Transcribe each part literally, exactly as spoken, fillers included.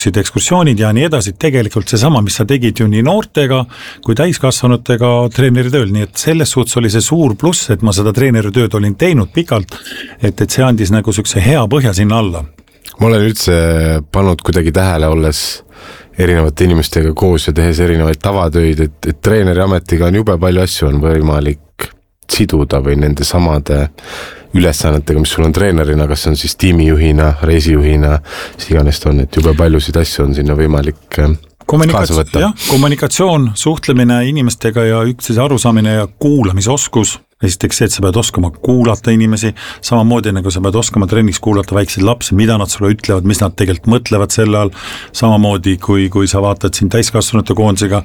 ekskursioonid ja nii edasi, tegelikult see sama, mis sa tegid ju nii noortega kui täiskasvanutega treeneritööl, nii et selles suhtes oli see suur pluss, et ma seda treeneritööd olin teinud pikalt, et, et see andis nagu sükse hea põhja sinna alla. Ma olen üldse pannud kuidagi tähele olles erinevate inimestega koos ja tehes erinevaid tavatöid, et, et treeneri ametiga on jube palju asju on võimalik siduda või nende samade ülesannetega, mis sul on treenerina, kas on siis tiimijuhina, reisijuhina, siis iganes on, et jube paljusid asju on sinna võimalik kaasa võtta. Jah, kommunikatsioon, suhtlemine inimestega ja üksteise arusaamine ja kuulamisoskus. Esiteks see, et sa pead oskama kuulata inimesi, samamoodi nagu sa pead oskama trennis kuulata väikseid lapsi, mida nad sulle ütlevad, mis nad tegelikult mõtlevad selle all, samamoodi kui, kui sa vaatad siin täiskasvanute koondisega,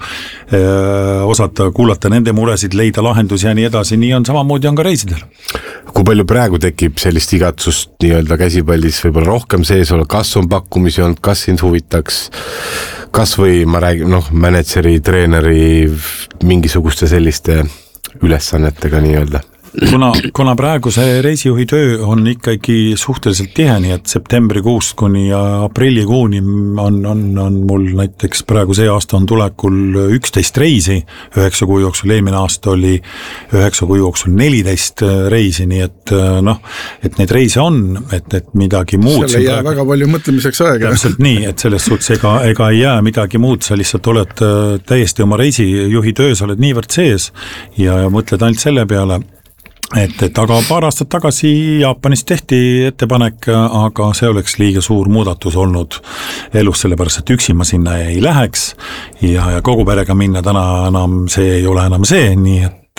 osata kuulata nende muresid, leida lahendusi ja nii edasi, nii on samamoodi on ka reisidel. Kui palju praegu tekib sellist igatsust nii-öelda käsipallis võib-olla rohkem sees olla, kas on pakkumisi olnud, kas sind huvitaks, kas või ma räägin, noh, managerii, treeneri, mingisuguste selliste ülesannetega nii-öelda. Kuna, kuna praegu see reisijuhi töö on ikkagi suhteliselt tihe, nii et septembrikuust kuni aprillikuuni on, on, on mul näiteks praegu see aasta on tulekul üksteist reisi, üheksa kuu jooksul, eelmine aasta oli üheksa kuu jooksul neliteist reisi, nii et noh, et neid reise on, et, et midagi muud. Selle jää praegu väga palju mõtlemiseks aega. Täpselt nii, et selles suhtes ega, ega ei jää midagi muud, sa lihtsalt oled täiesti oma reisijuhi töös, oled niivõrd sees ja, ja mõtled ainult selle peale, Et, et aga paar aastat tagasi Jaapanis tehti ettepanek, aga see oleks liiga suur muudatus olnud elus, sellepärast et üksi ma sinna ei läheks ja, ja kogu perega minna täna enam see ei ole enam see, nii et,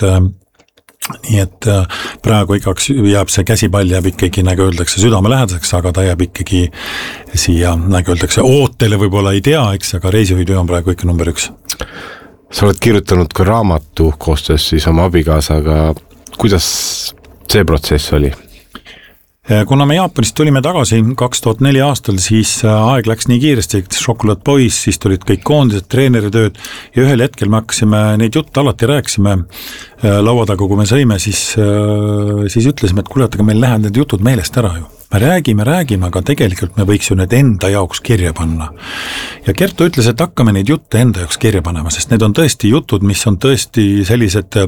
nii et praegu igaks jääb see käsipall jääb ikkagi, nagu öeldakse, südamelähedaseks, aga ta jääb ikkagi siia, nagu öeldakse, ootele võib-olla ei tea, eks, aga reisijuhitöö on praegu ikka number üks. Sa oled kirjutanud ka raamatu koostöös siis oma abikaasaga. Kuidas see protsess oli? Kuna me Jaapanist tulime tagasi kaks tuhat neli aastal, siis aeg läks nii kiiresti, et Šokolaad poiss, siis tulid kõik koondised, treeneritööd ja ühel hetkel me hakkasime neid jutte alati rääkisime laua taga, kui me sõime, siis, siis ütlesime, et kuule, aga meil lähevad need jutud meelest ära ju. Me räägime, räägime, aga tegelikult me võiks ju need enda jaoks kirja panna. Ja Kertu ütles, et hakkame neid jutte enda jaoks kirja panema, sest need on tõesti jutud, mis on tõesti sellised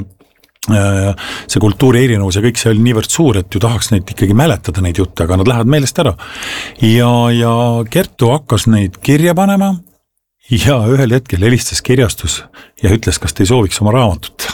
see kultuuri erinevus ja kõik see oli niivõrd suur, et ju tahaks neid ikkagi mäletada neid jutte, aga nad lähevad meelest ära. Ja, ja Kertu hakkas neid kirja panema ja ühel hetkel helistas kirjastus ja ütles, kas te ei sooviks oma raamatut.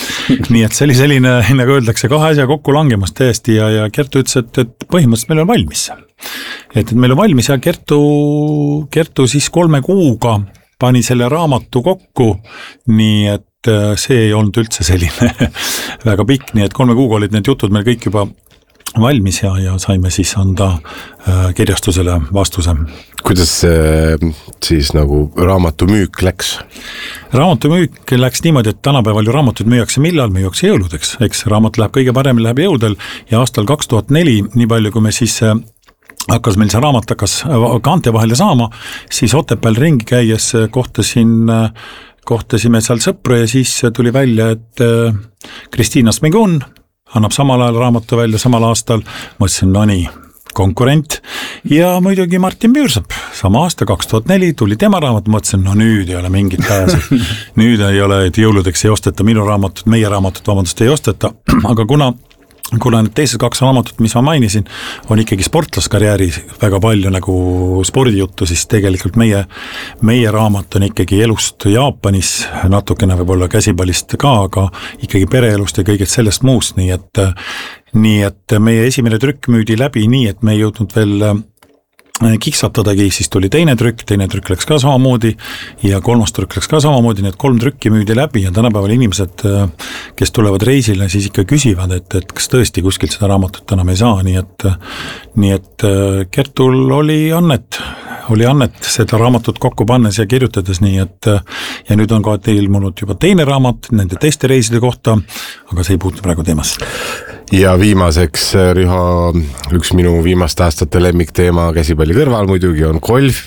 Nii et see oli selline, nagu öeldakse, kahe asja kokku langemas täiesti ja, ja Kertu ütles, et, et põhimõtteliselt meil on valmis. Et, et meil on valmis ja Kertu, Kertu siis kolme kuuga pani selle raamatu kokku, nii et see ei olnud üldse selline väga pikk, nii et kolme kuuga olid need jutud meil kõik juba valmis ja, ja saime siis anda kirjastusele vastuse. Kuidas see siis nagu raamatu müük läks? Raamatu müük läks niimoodi, et tänapäeval ju raamatuid müüakse millal, müüakse jõuludeks, eks raamat läheb kõige paremini läheb jõudel ja aastal kaks tuhat neli, nii palju kui me siis hakkas meil see raamat hakkas kaante vahele saama, siis Otepääl ringi käies kohtasin kohtasime seal sõpru ja siis tuli välja, et Kristiina Smigun annab samal ajal raamatu välja samal aastal, mõtlesin, no nii, konkurent ja muidugi Martin Püürsap, sama aasta kaks tuhat neli tuli tema raamat, mõtlesin, no nüüd ei ole mingit pääsu, nüüd ei ole, et jõuludeks ei osteta minu raamatut, meie raamatut, vabandust, ei osteta, aga kuna kuna need teised kaks raamatut, mis ma mainisin, on ikkagi sportlaskarjääri väga palju nagu spordijuttu, siis tegelikult meie, meie raamat on ikkagi elust Jaapanis, natukene võib-olla käsipallist ka, aga ikkagi pereelust ja kõigest sellest muust, nii et, nii et meie esimene trükk müüdi läbi nii, et me ei jõudnud veel kiksatadagi, siis tuli teine trükk, teine trükk läks ka samamoodi ja kolmas trükk läks ka samamoodi, need kolm trükki müüdi läbi ja tänapäeval inimesed, kes tulevad reisile, siis ikka küsivad, et, et kas tõesti kuskilt seda raamatut enam ei saa, nii et, nii et Kertul oli annet, oli annet seda raamatut kokku pannes ja kirjutades, nii et ja nüüd on ka ilmunud juba teine raamat nende teiste reiside kohta, aga see ei puutu praegu teemasse. Ja viimaseks, Riho, üks minu viimaste aastate lemmikteema käsipalli kõrval muidugi on golf.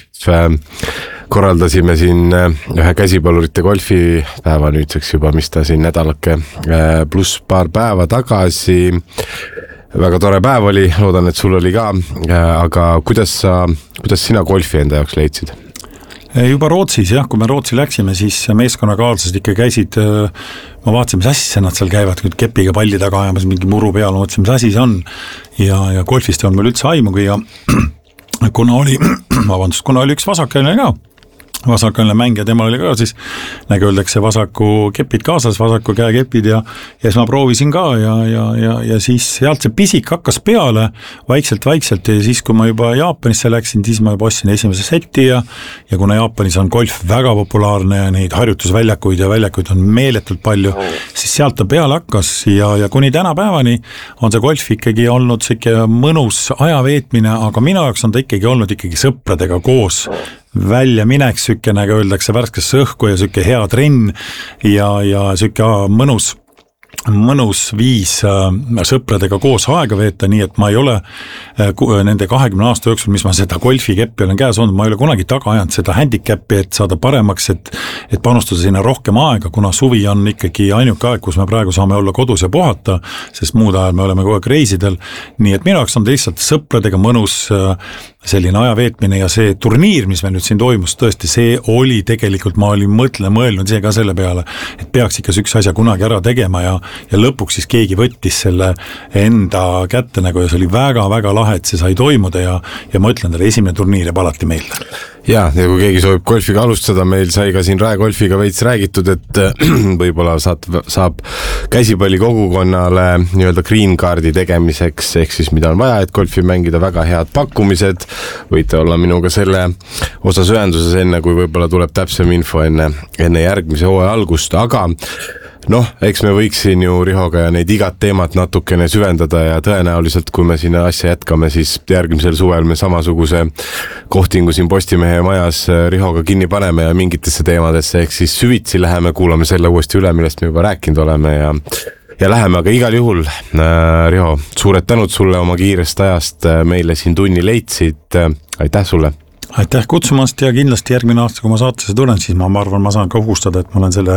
Korraldasime siin ühe käsipallurite golfipäeva nüüdseks juba, mis ta siin nädalake pluss paar päeva tagasi. Väga tore päev oli, loodan, et sul oli ka, aga kuidas sa, kuidas sina golfi enda jaoks leidsid? juba Rootsis jah, kui me Rootsi läksime, siis meeskonnakaaslased ikka käisid, ma vaatasin, mis asja nad seal käivad, kepiga palli taga ajamas mingi muru peal, ma mõtlesin, mis asi see on ja, ja golfist on meil üldse aimugi ja kuna oli, vabandust, kuna oli üks vasakaline ka, vasakaline mängija, temal oli ka siis, nagu öeldakse, vasaku kepid kaasas, vasaku käe kepid ja, ja siis ma proovisin ka ja, ja, ja, ja siis sealt see pisik hakkas peale vaikselt, vaikselt ja siis, kui ma juba Jaapanisse läksin, siis ma juba ostsin esimese seti ja, ja kuna Jaapanis on golf väga populaarne ja neid harjutusväljakuid ja väljakuid on meeletult palju, siis sealt ta peale hakkas ja, ja kuni tänapäevani on see golf ikkagi olnud siuke mõnus ajaveetmine, aga minu jaoks on ta ikkagi olnud ikkagi sõpradega koos välja mineks, sükke nagu öeldakse värskesse õhku ja sükke hea trenn ja, ja sükke mõnus, mõnus viis äh, sõpradega koos aega veeta, nii et ma ei ole äh, nende kahekümne aasta jooksul, mis ma seda golfikeppi olen käes olnud, ma ei ole kunagi taga ajanud seda handicap'i, et saada paremaks, et, et panustada sinna rohkem aega, kuna suvi on ikkagi ainuke aeg, kus me praegu saame olla kodus ja puhata, sest muud ajal me oleme kogu aeg reisidel, nii et minu jaoks on lihtsalt sõpradega mõnus äh, selline ajaveetmine ja see turniir, mis meil nüüd siin toimus, tõesti, see oli tegelikult, ma olin mõtle, mõelnud ise ka selle peale, et peaks ikka üks asja kunagi ära tegema ja, ja lõpuks siis keegi võttis selle enda kätte nagu ja see oli väga-väga lahe, et see sai toimuda ja, ja ma ütlen talle, esimene turniir jääb alati meelde. Ja, ja kui keegi soovib golfiga alustada, meil sai ka siin Raegolfiga veits räägitud, et võib-olla saad, saab käsipalli kogukonnale nii-öelda green card'i tegemiseks, ehk siis mida on vaja, et golfi mängida, väga head pakkumised, võite olla minuga selle osas ühenduses enne, kui võib-olla tuleb täpsem info enne, enne järgmise hooaja algust, aga noh, eks me võiks siin ju Rihoga ja neid igat teemat natukene süvendada ja tõenäoliselt, kui me siin asja jätkame, siis järgmisel suvel me samasuguse kohtingu siin Postimehe majas Rihoga kinni paneme ja mingitesse teemadesse, ehk siis süvitsi läheme, kuulame selle uuesti üle, millest me juba rääkinud oleme ja ja läheme, aga igal juhul, Riho, suured tänud sulle oma kiirest ajast, meile siin tunni leidsid, aitäh sulle! Aitäh kutsumast ja kindlasti järgmine aasta, kui ma saatesse tulen, siis ma, ma arvan, ma saan ka uhustada, et ma olen selle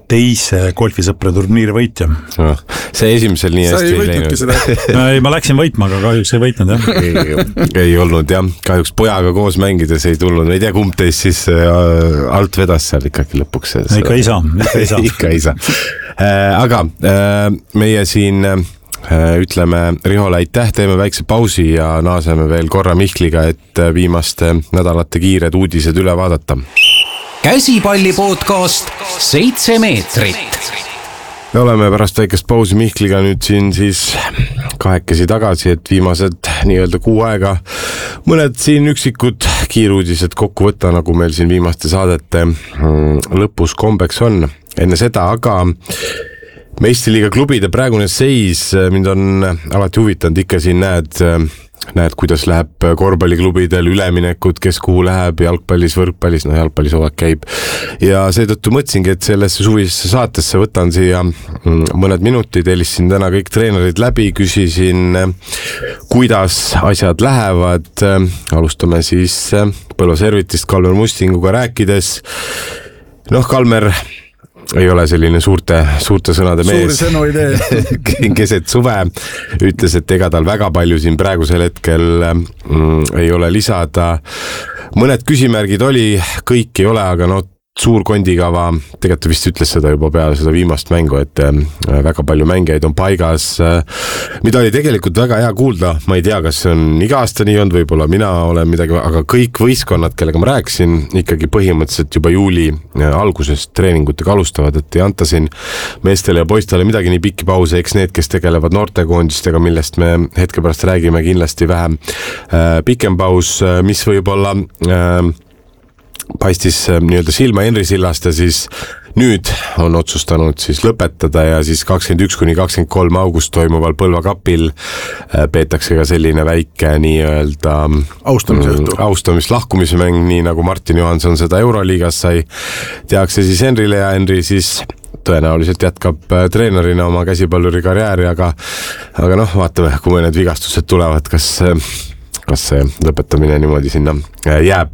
teise golfisõpre turniiri võitja. No, see esimesel nii hästi ei läinud. ei, ma läksin võitma, aga kahjuks ei võitnud, jah. ei, ei olnud, jah. Kahjuks pojaga koos mängides ei tulnud. Ei tea, kumb teist siis alt vedas seal ikkagi lõpuks. Ikka ei saa, ikka ei saa. ikka ei saa. Aga meie siin ütleme Rihole aitäh, teeme väikse pausi ja naaseme veel korra Mihkliga, et viimaste nädalate kiired uudised üle vaadata. Käsipalli podcast seitse meetrit. Me oleme pärast väikest pausi Mihkliga nüüd siin siis kahekesi tagasi, et viimased nii-öelda kuu aega mõned siin üksikud kiiruudised kokku võtta, nagu meil siin viimaste saadete lõpus kombeks on. Enne seda aga Meistriliiga klubide praegune seis, mind on alati huvitanud, ikka siin näed, näed, kuidas läheb korvpalliklubidel üleminekud, kes kuhu läheb, jalgpallis, võrkpallis, no jalgpallis hooaeg käib. Ja seetõttu mõtlesingi, et sellesse suvisesse saatesse võtan siia mõned minutid, helistasin täna kõik treenerid läbi, küsisin, kuidas asjad lähevad. Alustame siis Põlva Servitist Kalmer Mustinguga rääkides. Noh, Kalmer ei ole selline suurte, suurte sõnade mees. Suuri sõnu ei tee. Keset suve ütles, et ega tal väga palju siin praegusel hetkel mm, ei ole lisada. Mõned küsimärgid oli, kõik ei ole, aga no suur kondikava, tegelikult vist ütles seda juba peale seda viimast mängu, et väga palju mängijaid on paigas, mida oli tegelikult väga hea kuulda, ma ei tea, kas see on iga aasta nii olnud, võib-olla mina olen midagi, aga kõik võistkonnad, kellega ma rääkisin, ikkagi põhimõtteliselt juba juuli algusest treeningutega alustavad, et ei anta siin meestele ja poistele midagi nii pikki pause, eks need, kes tegelevad noortekoondistega, millest me hetke pärast räägime, kindlasti vähem pikem paus, mis võib-olla paistis nii-öelda silma Henri Sillast ja siis nüüd on otsustanud siis lõpetada ja siis kakskümmend üks kuni kakskümmend kolm august toimuval Põlva kapil peetakse ka selline väike nii-öelda austamisõhtu. Austamislahkumismäng, nii nagu Martin Johanson seda Euroliigas sai. Tehakse siis Henrile ja Henri siis tõenäoliselt jätkab treenerina oma käsipalluri karjääri, aga, aga noh, vaatame, kui mõned vigastused tulevad, kas kas see lõpetamine niimoodi sinna jääb.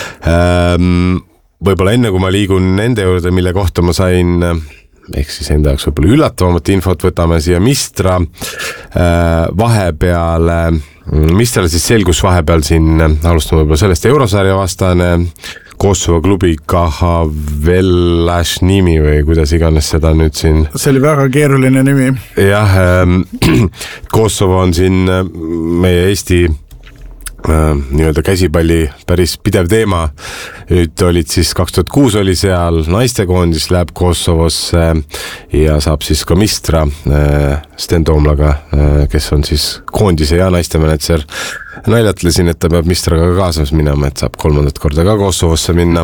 Võib-olla enne, kui ma liigun nende juurde, mille kohta ma sain, ehk siis enda jaoks võib-olla üllatavamat infot, võtame siia Mistra vahepeale. Mistrale siis selgus vahepeal siin, alustame võib-olla sellest eurosarja vastane, Kosovo klubi Kahavelasnimi või kuidas iganes seda nüüd siin. See oli väga keeruline nimi. Jah, Kosovo on siin meie Eesti nii-öelda käsipalli päris pidev teema. Nüüd olid siis kaks tuhat kuus oli seal naistekoondis, läheb Kosovosse ja saab siis ka Mistra Sten Toomlaga, kes on siis koondise ja naiste manager. Naljatlesin, et ta peab Mistraga kaasas minema, et saab kolmandat korda ka Kosovosse minna.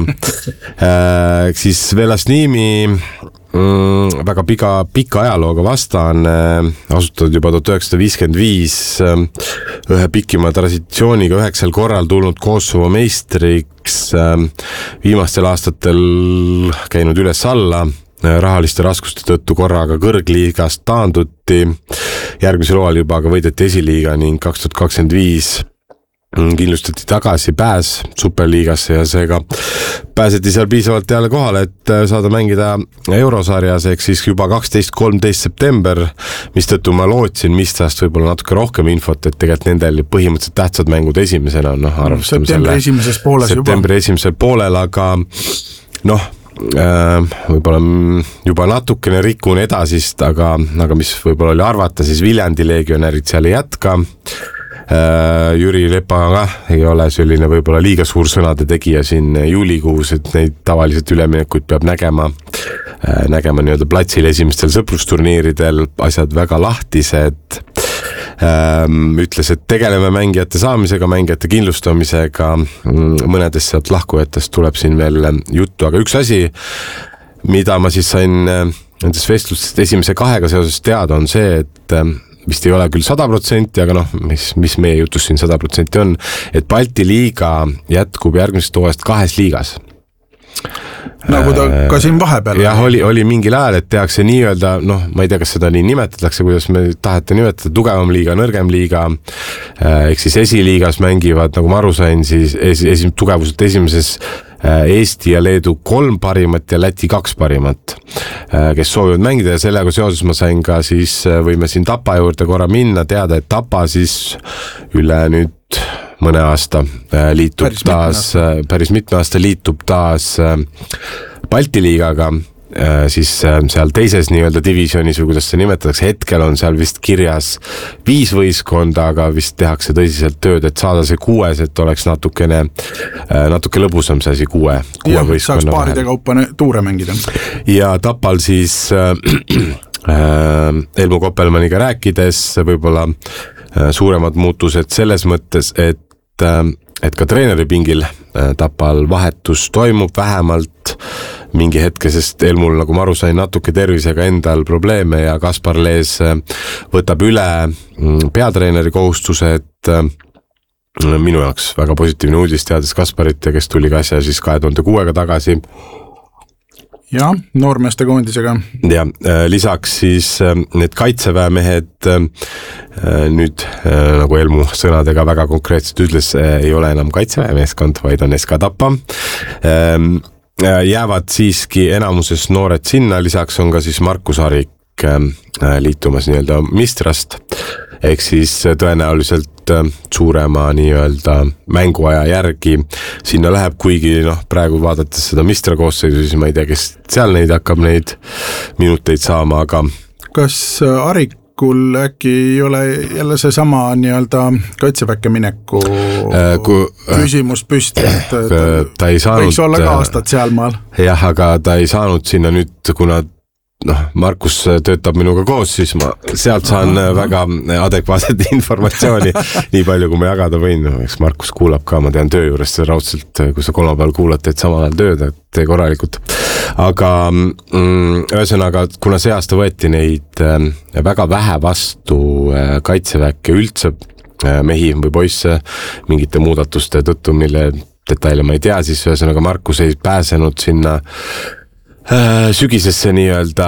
Siis Velasnimi mm, väga pika, pika ajalooga vastaan, asutatud juba tuhat üheksasada viiskümmend viis, ühe pikima traditsiooniga üheksal korral tulnud Kosovo meistriks, viimastel aastatel käinud üles alla, rahaliste raskuste tõttu korraga kõrgliigast taanduti, järgmisel hooajal juba aga võideti esiliiga ning kaks tuhat kakskümmend viis kindlustati tagasi pääs superliigasse ja seega pääseti seal piisavalt jälle kohale, et saada mängida eurosarjas, ehk siis juba kaksteist kolmteist september, mistõttu ma lootsin Mistrast võib-olla natuke rohkem infot, et tegelikult nendel põhimõtteliselt tähtsad mängud esimesena, noh, arvestame septembri esimeses pooles septembri juba. Septembri esimesel poolel, aga noh, võib-olla juba natukene rikun edasist, aga, aga mis võib-olla oli arvata, siis Viljandi legionärid seal ei jätka. Jüri Lepaga ei ole selline võib-olla liiga suur sõnade tegija siin juulikuus, et neid tavaliselt üleminekuid peab nägema, nägema nii-öelda platsil esimestel sõprusturniiridel, asjad väga lahtised. Ütles, et tegeleme mängijate saamisega, mängijate kindlustamisega, mõnedest sealt lahkujatest tuleb siin veel juttu, aga üks asi, mida ma siis sain nendest vestlustest esimese kahega seoses teada, on see, et vist ei ole küll sada protsenti, aga noh, mis, mis meie jutus siin sada protsenti on, et Balti liiga jätkub järgmisest hooajast kahes liigas. Nagu ta ka siin vahepeal. Jah, oli, oli mingil ajal, et tehakse nii-öelda, noh, ma ei tea, kas seda nii nimetatakse, kuidas me tahate nimetada, tugevam liiga, nõrgem liiga, ehk siis esiliigas mängivad, nagu ma aru sain, siis esi, esi, tugevuselt esimeses Eesti ja Leedu kolm parimat ja Läti kaks parimat, kes soovivad mängida ja sellega seoses ma sain ka siis, võime siin Tapa juurde korra minna, teada, et Tapa siis üle nüüd mõne aasta liitub päris taas, mitme päris mitme aasta liitub taas Balti liigaga, siis seal teises nii-öelda divisionis või kuidas see nimetatakse, hetkel on seal vist kirjas viis võistkonda, aga vist tehakse tõsiselt tööd, et saada see kuues, et oleks natukene, natuke lõbusam see asi kuue, kuue jah, võistkonna saaks paaride vahel kaupa tuure mängida. Ja Tapal siis äh, Elmo Koppelmaniga rääkides võib-olla äh, suuremad muutused selles mõttes, et äh, et ka treeneripingil Tapal vahetus toimub vähemalt mingi hetke, sest Elmul, nagu ma aru sain, natuke tervisega endal probleeme ja Kaspar Lees võtab üle peatreeneri kohustused. Minu jaoks väga positiivne uudis, teades Kasparit, kes tuli ka asja siis kahe tuhande kuuega tagasi. Ja, noormeeste koondisega. Ja lisaks siis need kaitseväemehed nüüd, nagu Elmu sõnadega väga konkreetselt ütles, ei ole enam kaitseväemeeskond, vaid on S K Tapa. Jäävad siiski enamuses noored sinna, lisaks on ka siis Markus Harik liitumas nii-öelda Mistrast, ehk siis tõenäoliselt suurema nii-öelda mänguaja järgi sinna läheb, kuigi noh, praegu vaadates seda Mistra koosseisu, siis ma ei tea, kes seal neid hakkab neid minuteid saama, aga kas Harikul äkki ei ole jälle see sama nii-öelda kaitseväkke mineku äh, kui, küsimus püsti, et äh, ta ei saanud, võiks olla ka aastat sealmaal? Jah, aga ta ei saanud sinna nüüd, kuna noh, Markus töötab minuga koos, siis ma sealt saan Aha. väga adekvaatset informatsiooni, nii palju kui ma jagada võin, eks Markus kuulab ka, ma tean töö juures raudselt, kui sa kolmapäeval kuulad, teed samal ajal tööd, tee korralikult. Aga mm, ühesõnaga, kuna see aasta võeti neid äh, väga vähe vastu äh, kaitseväkke üldse äh, mehi või poisse mingite muudatuste tõttu, mille detaile ma ei tea, siis ühesõnaga Markus ei pääsenud sinna sügisesse nii-öelda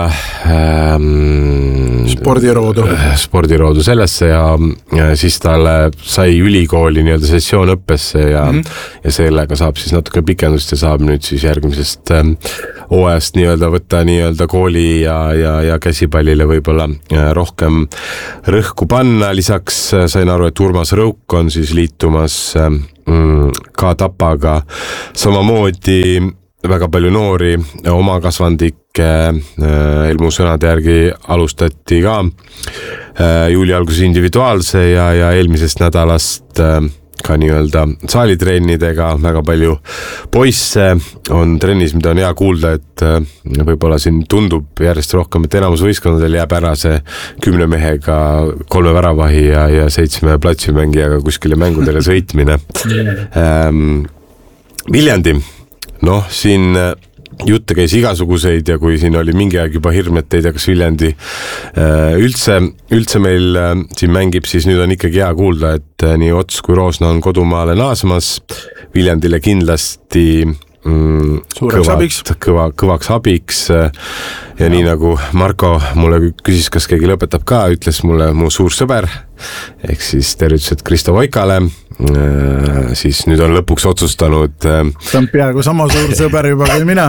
ähm, spordiroodu. spordiroodu sellesse ja, ja siis talle sai ülikooli nii-öelda sessioon õppesse ja, mm-hmm. ja sellega saab siis natuke pikendust ja saab nüüd siis järgmisest ähm, hooajast nii-öelda võtta nii-öelda kooli ja, ja, ja käsipallile võib-olla rohkem rõhku panna. Lisaks sain aru, et Urmas Rõuk on siis liitumas ähm, ka Tapaga samamoodi. Väga palju noori oma kasvandikke Elmu sõnade järgi alustati ka juuli alguses individuaalse ja, ja eelmisest nädalast ka nii-öelda saalitrennidega. Väga palju poisse on trennis, mida on hea kuulda, et võib-olla siin tundub järjest rohkem, et enamus võistkondadel jääb ära see kümne mehega kolme väravahi ja, ja seitsme platsimängijaga kuskile mängudele sõitmine. ähm, Viljandi. Noh, siin jutte käis igasuguseid ja kui siin oli mingi aeg juba hirm, et ei tea, kas Viljandi üldse, üldse meil siin mängib, siis nüüd on ikkagi hea kuulda, et nii Ots kui Roosna on kodumaale naasmas. Viljandile kindlasti mm, kõvaks, kõva, kõvaks abiks ja ja nii nagu Marko mulle küsis, kas keegi lõpetab ka, ütles mulle mu suur sõber ehk siis tervitused Kristo Voikale, siis nüüd on lõpuks otsustanud ta on peaaegu sama suur sõber juba kui mina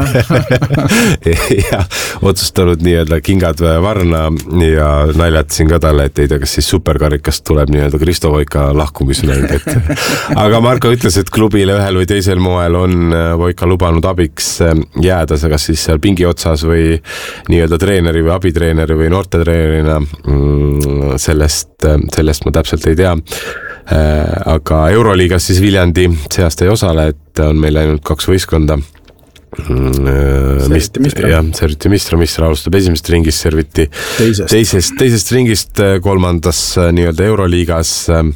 ja otsustanud nii-öelda kingad varna ja naljatasin ka talle, et ei tea, kas siis superkarikast tuleb nii-öelda Kristo Voika lahkumismäng, et aga Marko ütles, et klubile ühel või teisel moel on Voika lubanud abiks jääda, kas siis seal pingi otsas või nii-öelda treeneri või abitreeneri või noortetreenerina, sellest, sellest ma täpselt ei tea. Aga Euroliigas siis Viljandi see aasta ei osale, et on meil ainult kaks võistkonda. Serviti Mistra. jah, Serviti Mistra, Mistra alustab esimest ringist, Serviti teisest, teisest, teisest ringist kolmandas nii-öelda Euroliigas.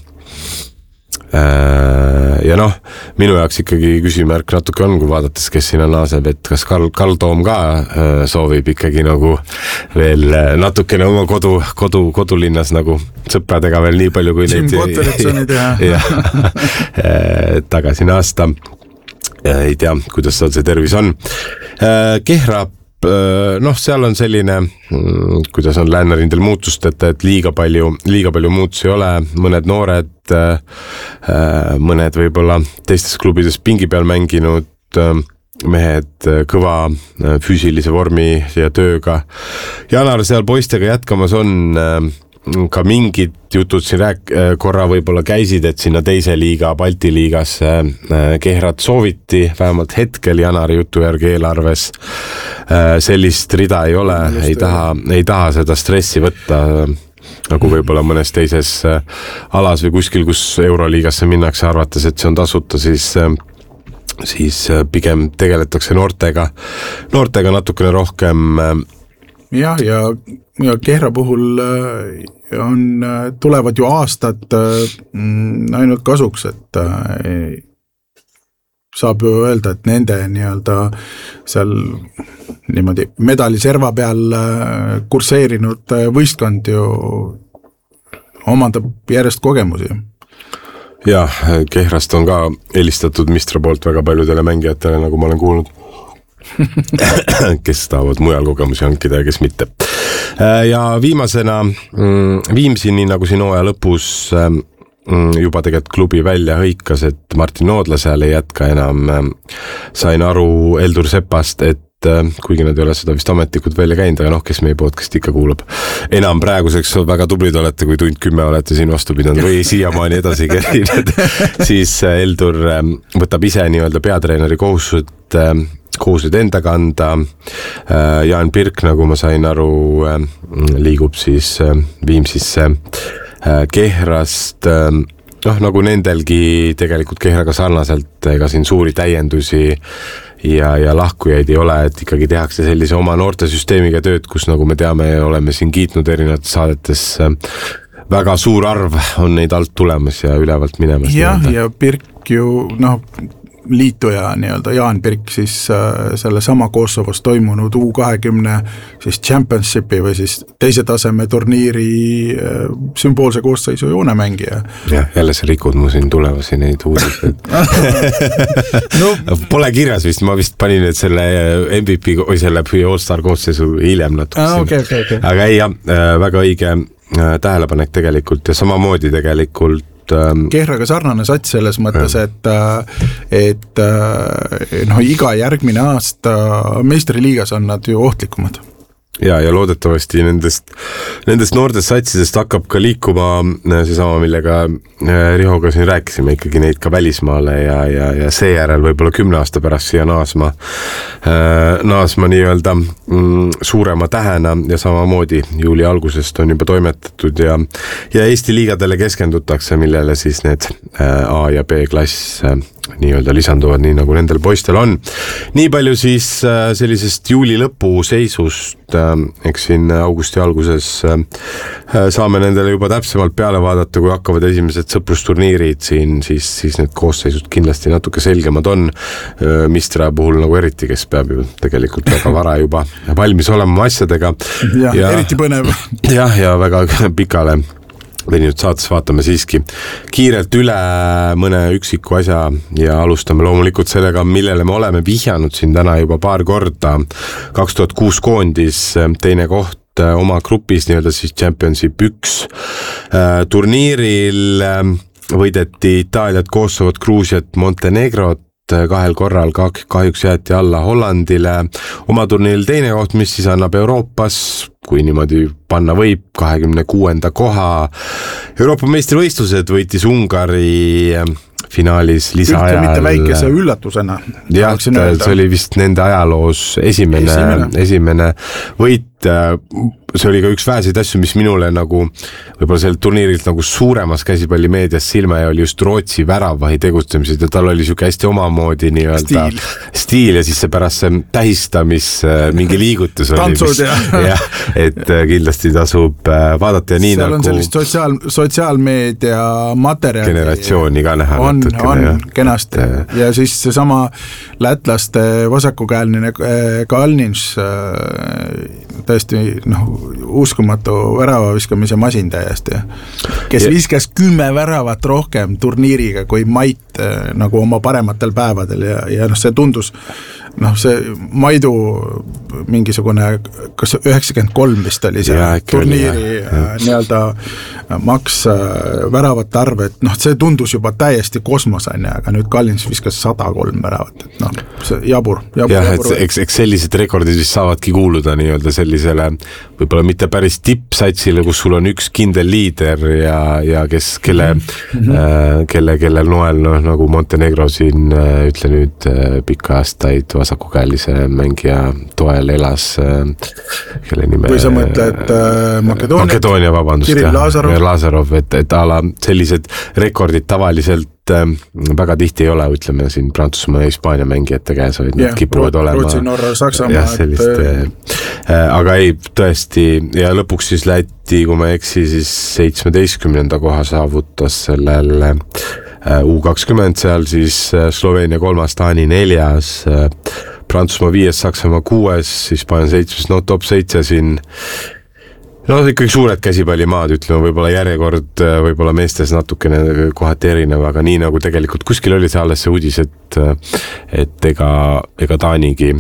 Ja noh, minu jaoks ikkagi küsimärk natuke on, kui vaadates, kes sinna naaseb, et kas Karl, Karl Toom ka soovib ikkagi nagu veel natukene oma kodu, kodu, kodulinnas nagu sõpradega veel nii palju, kui Jim Potteritsoni teha tagasi naasta. Ei tea, kuidas seal see tervis on. Kehra, noh, seal on selline, kuidas on Läänerindel muutust, et, et liiga palju, liiga palju muutusi ei ole, mõned noored, mõned võib-olla teistes klubides pingi peal mänginud mehed kõva füüsilise vormi ja tööga. Janar seal poistega jätkamas on ka mingid jutud siin rääk- korra võib-olla käisid, et sinna teise liiga, Balti liigas Kehrat sooviti, vähemalt hetkel Janari jutu järgi eelarves sellist rida ei ole, ei taha, ei taha seda stressi võtta, nagu võib-olla mõnes teises alas või kuskil, kus Euroliigasse minnakse arvates, et see on tasuta, siis siis pigem tegeletakse noortega, noortega natukene rohkem. jah, ja, ja Kehra puhul on, tulevad ju aastad ainult kasuks, et saab ju öelda, et nende nii-öelda seal niimoodi medaliserva peal kurseerinud võistkond ju omandab järjest kogemusi. Ja, Kehrast on ka helistatud Mistra poolt väga paljudele mängijatele, nagu ma olen kuulnud, kes tahavad mujal kogemusi hankida ja kes mitte. Ja viimasena Viimsi, nii nagu siin hooaja lõpus juba tegelikult klubi välja hõikas, et Martin Noodla seal ei jätka enam. Sain aru Eldur Sepast, et kuigi nad ei ole seda vist ametlikud välja käinud, aga noh, kes meie podcast ikka kuulab. Enam praeguseks väga tublid olete, kui tund kümme olete siin vastu pidanud või siiamaani edasi käinud, siis Eldur võtab ise nii-öelda peatreeneri kohustused, kohustused enda kanda. Jaan Pirk, nagu ma sain aru, liigub siis Viimsisse Kehrast. Noh, nagu nendelgi tegelikult Kehraga sarnaselt, ega siin suuri täiendusi ja, ja lahkujaid ei ole, et ikkagi tehakse sellise oma noortesüsteemiga tööd, kus nagu me teame, oleme siin kiitnud erinevates saadetes, väga suur arv on neid alt tulemas ja ülevalt minemas. jah, ja Pirk ju, noh, liituja nii-öelda Jaan Pirk siis selle sama Kosovos toimunud U kahekümne siis championshipi või siis teise taseme turniiri sümboolse koosseisu joonemängija. jah, jälle sa rikud mu siin tulevasi neid uudiseid. no. Pole kirjas vist, ma vist panin nüüd selle M V P või selle All-Star koosseisu hiljem natuke ah, okay, okay, okay. Aga ei jah, väga õige tähelepanek tegelikult ja samamoodi tegelikult Kehraga sarnane sats selles mõttes, et, et noh, iga järgmine aasta meistriliigas on nad ju ohtlikumad. Ja, ja loodetavasti nendest, nendest noortest satsidest hakkab ka liikuma seesama, millega Rihoga siin rääkisime, ikkagi neid ka välismaale ja, ja, ja seejärel võib-olla kümne aasta pärast siia naasma, naasma nii-öelda suurema tähena ja samamoodi juuli algusest on juba toimetatud ja, ja Eesti liigadele keskendutakse, millele siis need A ja B klass nii-öelda lisanduvad, nii nagu nendel poistel on. Nii palju siis sellisest juuli lõpu seisust, eks siin augusti alguses saame nendele juba täpsemalt peale vaadata, kui hakkavad esimesed sõprusturniirid siin, siis, siis need koosseisud kindlasti natuke selgemad on. Mistra puhul nagu eriti, kes peab ju tegelikult väga vara juba valmis olema asjadega. Ja, ja eriti põnev. Jah, ja väga pikale või nüüd saates vaatame siiski kiirelt üle mõne üksiku asja ja alustame loomulikult sellega, millele me oleme vihjanud siin täna juba paar korda. kaks tuhat kuus koondis teine koht oma grupis, nii-öelda siis Championship üks turniiril võideti Itaaliat, Kosovot, Gruusiat, Montenegrot kahel korral kahjuks jäeti alla Hollandile. Oma turniiril teine koht, mis siis annab Euroopas, kui niimoodi panna võib, kahekümne kuuenda koha. Euroopa meistrivõistlused võitis Ungari finaalis lisaajal. Ühte mitte väikese üllatusena. Jah, see oli vist nende ajaloos esimene, esimene. esimene võit. See oli ka üks väheseid asju, mis minule nagu võib-olla sellelt turniirilt nagu suuremas käsipallimeedias silma ja oli just Rootsi väravahi tegutsemised ja tal oli siuke hästi omamoodi nii-öelda stiil. stiil ja siis see pärast see tähistamis mingi liigutus oli. Tantsud ja. ja. Et kindlasti tasub vaadata ja nii seal nagu. Seal on sellist sotsiaal, sotsiaalmeedia materjali. Generatsiooni ka näha. On, on ja. kenasti et, ja siis seesama lätlaste vasakukäelnine Kalnins tõesti noh, uskumatu värava viskamise masin täiesti, kes ja. viskas kümme väravat rohkem turniiriga kui Mait nagu oma parematel päevadel ja, ja noh, see tundus noh, see Maidu mingisugune kas üheksakümmend kolm vist oli see ja, turniiri nii-öelda maks väravat arv, et noh, see tundus juba täiesti kosmosene, aga nüüd Kalnins viskas sada kolm väravat, et noh, see jabur, jabur, jah, jabur. Et, eks, eks sellised rekordid vist saavadki kuuluda nii-öelda sellisele võib-olla mitte päris tippsatsile, kus sul on üks kindel liider ja, ja kes, kelle, mm-hmm. äh, kelle, kelle noel, noh, nagu Montenegro siin, äh, ütle nüüd äh, pikka aastaid vasakukäelise mängija toel elas, äh, kelle nime... Või sa mõtled äh, Makedoonia? Makedoonia, vabandust. Kirill Lazarov. Lazarov, et, et ala sellised rekordid tavaliselt äh, väga tihti ei ole, ütleme siin Prantsusmaa ja Hispaania mängijate käes, vaid yeah, nad kipuvad Rootsi, olema. Rootsi, Norra, Saksamaa. Jah, sellist, et... äh, aga ei, tõesti, ja lõpuks siis Läti, kui ma eksi, siis seitsmeteistkümnenda koha saavutas sellel äh, U kakskümmend, seal siis Sloveenia kolmas, Taani neljas, äh, Prantsusmaa viies, Saksamaa kuues, Hispaania seitsmes, no top seitse siin. No ikkagi suured käsipallimaad, ütleme, võib-olla järjekord, võib-olla meestes natukene kohati erinev, aga nii nagu tegelikult kuskil oli see alles see uudis, et, et ega, ega Taanigi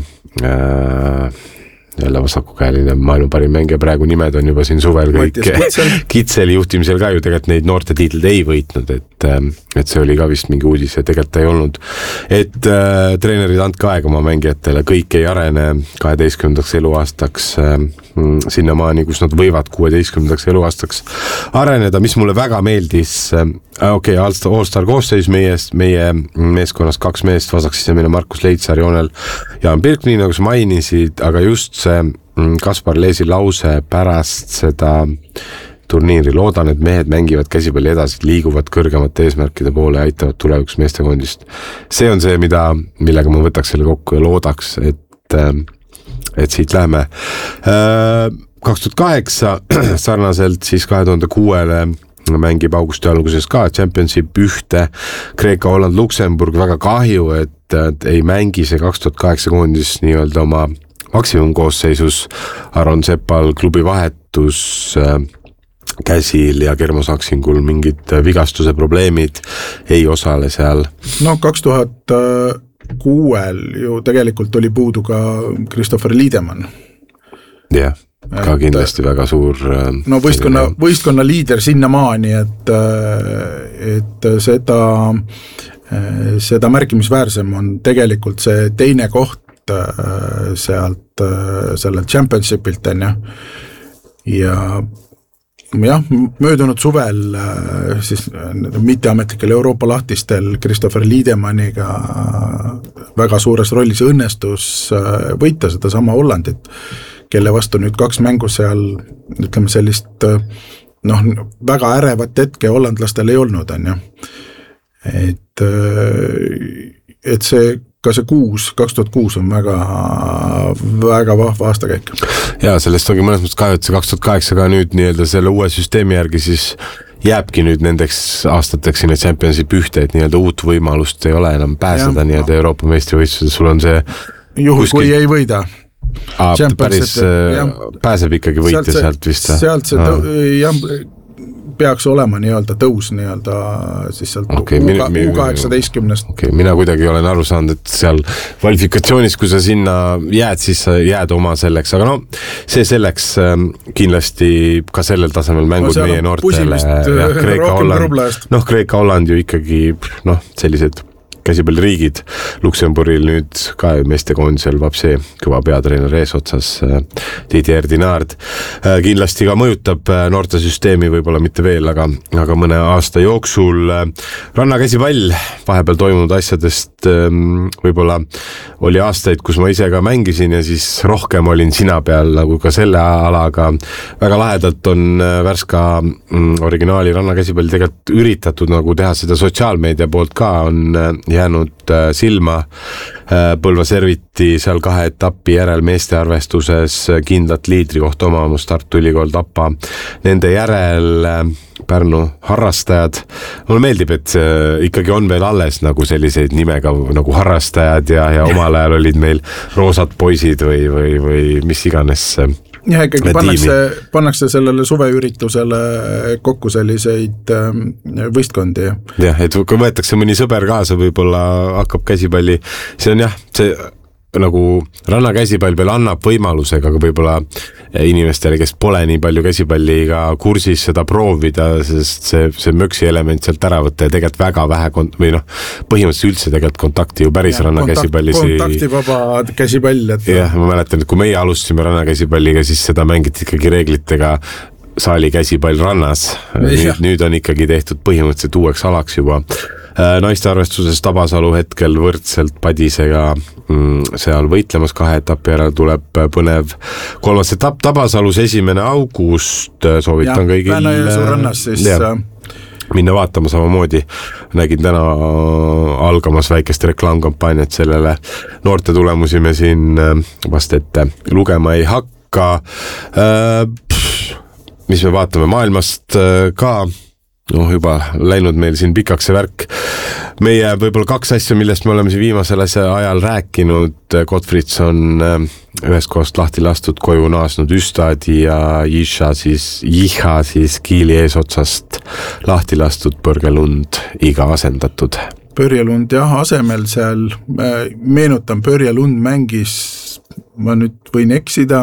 äh, jälle vasakukäeline maailma parim mängija, praegu nimed on juba siin suvel kõik Kitseli juhtimisel ka ju tegelikult neid noorte tiitlid ei võitnud, et, et see oli ka vist mingi uudis ja tegelikult ei olnud. Et äh, treenerid andke aega oma mängijatele, kõik ei arene kaheteistkümnendaks eluaastaks äh, sinnamaani, kus nad võivad kuueteistkümnendaks eluaastaks areneda, mis mulle väga meeldis. Äh, okei, okay, All-Star koosseis meie, meie meeskonnas kaks meest, vasaks sisemine Markus Leitsar, Joonel Jaan Pirk, nii nagu sa mainisid, aga just see Kaspar Leesi lause pärast seda turniiri, loodan, et mehed mängivad käsipalli edasi, liiguvad kõrgemate eesmärkide poole ja aitavad tulevikus meestekondist. See on see, mida, millega ma võtaks selle kokku ja loodaks, et, et siit läheme. kaks tuhat kaheksa sarnaselt siis kahe tuhande kuuele mängib augusti alguses ka Championship ühte, Kreeka, Holland, Luksemburg, väga kahju, et et ei mängi see kaks tuhat kaheksa koondis nii-öelda oma maksimumkoosseisus. Aron Sepal klubi vahetus käsil ja Germo Saksingul mingid vigastuse probleemid, ei osale seal. No kaks tuhat kuuel ju tegelikult oli puudu ka Christopher Liedemann. Jah, ka kindlasti väga suur. No võistkonna, võistkonna liider sinnamaani, et, et seda, seda märkimisväärsem on tegelikult see teine koht sealt sellelt championshipilt on ja, ja jah, möödunud suvel siis mitteametlikel Euroopa lahtistel Christopher Liedemanniga väga suures rollis õnnestus võita seda sama Hollandit, kelle vastu nüüd kaks mängu seal, ütleme sellist noh, väga ärevat hetke hollandlastel ei olnud, on ju. Et, et see ka see kuus, kaks tuhat kuus on väga, väga vahva aastakäik. Ja sellest ongi mõnes mõttes kahju, et see kaks tuhat kaheksa ka nüüd nii-öelda selle uue süsteemi järgi siis jääbki nüüd nendeks aastateks sinna Championship ühte, et nii-öelda uut võimalust ei ole enam pääseda ja, nii-öelda Euroopa meistrivõistluses, sul on see juhul, kuskil... kui ei võida. Aa, päris ja, pääseb ikkagi võitja sealt, sealt vist. Sealt see tõu, jah, peaks olema nii-öelda tõus nii-öelda siis sealt okay, U kaheksateistkümnest. Okay, mina kuidagi olen aru saanud, et seal kvalifikatsioonis, kui sa sinna jääd, siis sa jääd oma selleks, aga no see selleks kindlasti ka sellel tasemel mängud no, meie noortele. Ja, Kreeka, Holland, noh, Kreeka, Holland ju ikkagi noh, sellised käsipalliriigid, Luksemburgil nüüd ka meestekoondisel vab see kõva peatreener eesotsas Didier Dinard. Kindlasti ka mõjutab noortesüsteemi, võib-olla mitte veel, aga, aga mõne aasta jooksul rannakäsipall vahepeal toimunud asjadest võib-olla oli aastaid, kus ma ise ka mängisin ja siis rohkem olin sina peal nagu ka selle alaga. Väga lahedalt on Värska originaali rannakäsipall tegelikult üritatud nagu teha seda sotsiaalmeedia poolt ka on jäänud silma. Põlva serviti seal kahe etappi järel meeste arvestuses kindlat liidrikohta omamus Tartu Ülikool Tapa. Nende järel Pärnu harrastajad. Mulle meeldib, et ikkagi on veel alles nagu selliseid nimega nagu harrastajad ja, ja omal ajal olid meil roosad poisid või, või, või mis iganes jah, ikkagi pannakse, pannakse sellele suveüritusele kokku selliseid võistkondi. Jah, et kui võetakse mõni sõber kaasa, võib-olla hakkab käsipalli, see on jah, see nagu rannakäsipall veel annab võimalusega, aga võib-olla inimestele, kes pole nii palju käsipalliga kursis seda proovida, sest see, see möksi element sealt ära võtta ja tegelikult väga vähe kont- või noh, põhimõtteliselt üldse tegelikult kontakti ju päris ja, rannakäsipallis kontakt, kontaktivaba käsipall. Et... jah, ma mäletan, et kui meie alustasime rannakäsipalliga, siis seda mängiti ikkagi reeglitega saali käsipall rannas. Nüüd, nüüd on ikkagi tehtud põhimõtteliselt uueks alaks juba. Naiste arvestuses Tabasalu hetkel võrdselt Padisega seal võitlemas kahe etapi ära tuleb põnev kolmas etapp Tabasalus esimene august, soovitan ja, kõigil rannas, siis... ja, minna vaatama samamoodi. Nägin täna algamas väikest reklaamkampaaniat sellele. Noorte tulemusi me siin vast ette lugema ei hakka. Mis me vaatame maailmast ka noh, juba läinud meil siin pikaks see värk. Meie võib-olla kaks asja, millest me oleme siin viimasel ajal rääkinud. Gottfrieds on ühest kohast lahti lastud, koju naasnud Üstadi ja Jiha siis, Jiha siis Kiili eesotsast lahti lastud, Põrgelund iga asendatud. Põrgelund jah, asemel seal, meenutan, Põrgelund mängis, ma nüüd võin eksida,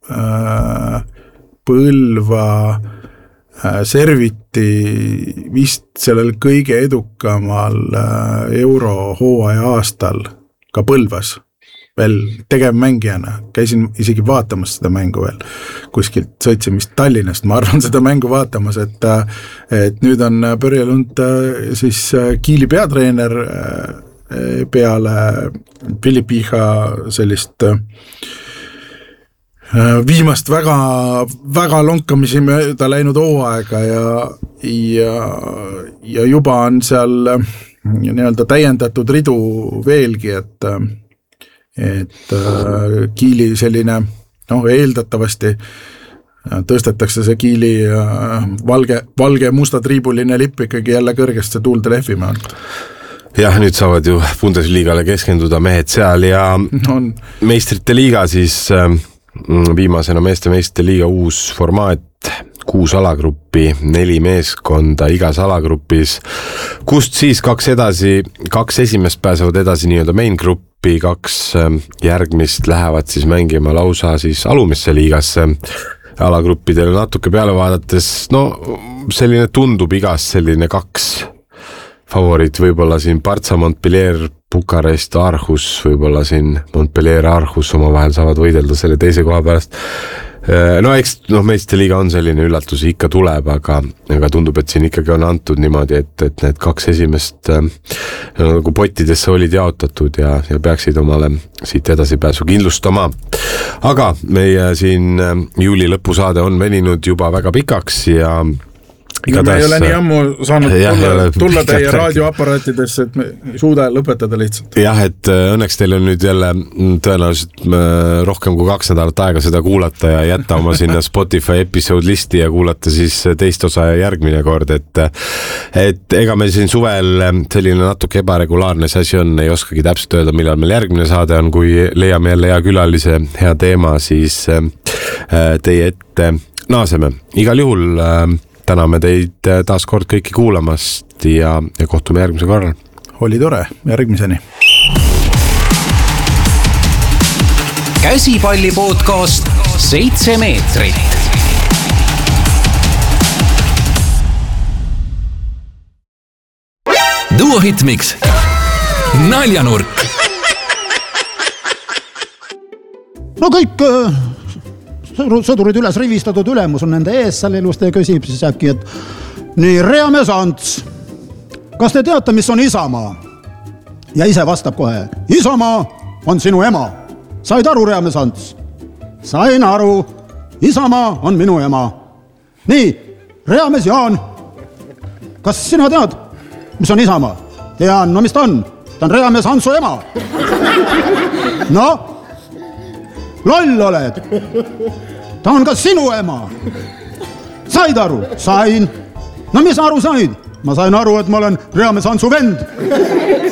Põlva serviti vist sellel kõige edukamal euro hooaja aastal ka Põlvas veel tegevmängijana. Käisin isegi vaatamas seda mängu veel kuskilt sõitsimist Tallinnast. Ma arvan seda mängu vaatamas, et, et nüüd on Põrgelund siis Kiili peatreener peale Philipp Jiha sellist viimast väga, väga lonkamisi mööda läinud hooaega ja, ja, ja juba on seal nii-öelda täiendatud ridu veelgi, et, et Kiili selline, noh, eeldatavasti tõstetakse see Kiili valge, valge musta triibuline lipp ikkagi jälle kõrgesse tuulde lehvima. jah, nüüd saavad ju Bundesliigale keskenduda mehed seal ja on. meistrite liiga siis viimasena meeste meistrite liiga uus formaat, kuus alagruppi, neli meeskonda igas alagrupis, kust siis kaks edasi, kaks esimest pääsevad edasi nii-öelda main gruppi, kaks järgmist lähevad siis mängima lausa siis alumisse liigasse. Alagruppidele natuke peale vaadates, no selline tundub igas selline kaks favoriit, võib-olla siin Partsa, Montpellier, Bukarest, Aarhus, võib-olla siin Montpellier, Aarhus oma vahel saavad võidelda selle teise koha pärast. No eks noh, meeste liiga on selline üllatus, ikka tuleb, aga, aga tundub, et siin ikkagi on antud niimoodi, et, et need kaks esimest nagu pottidesse olid jaotatud ja, ja peaksid omale siit edasi pääsu kindlustama. Aga meie siin juuli lõpusaade on veninud juba väga pikaks ja No, me ei ole nii ammu saanud jah, tulla, tulla teie raadioaparaatidesse, et me ei suuda lõpetada lihtsalt. Jah, et õnneks teil on nüüd jälle tõenäoliselt rohkem kui kaks nädalat aega seda kuulata ja jätta oma sinna Spotify episode listi ja kuulata siis teist osa ja järgmine kord, et et ega meil siin suvel selline natuke ebaregulaarne see asi on, ei oskagi täpselt öelda, millal meil järgmine saade on, kui leiame jälle hea külalise, hea teema, siis teie ette naaseme. Igal juhul täname teid taas kord kõiki kuulamast ja, ja kohtume järgmise korral. Oli tore, järgmiseni. Käsipalli podcast seitse meetrit. Duo Hitmix. Naljanurk. No kõik sõdurid üles rivistatud ülemus on nende ees, seal ilusti küsib siis äkki, et nii, Reamees Ants, kas te teate, mis on Isamaa? Ja ise vastab kohe, Isamaa on sinu ema. Said aru, Reamees Ants? Sain aru, Isamaa on minu ema. Nii, Reamees Jaan, kas sina tead, mis on Isamaa? Tean, no mis ta on? Ta on Reamees Antsu ema. No, loll oled. Ta on ka sinu ema. Said aru? Sain. No mis aru said? Ma sain aru, et ma olen Reamees Antsu vend.